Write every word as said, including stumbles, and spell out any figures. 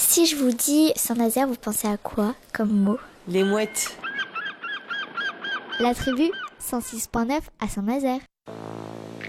Si je vous dis Saint-Nazaire, vous pensez à quoi comme mot? Les mouettes. La tribu cent six point neuf à Saint-Nazaire.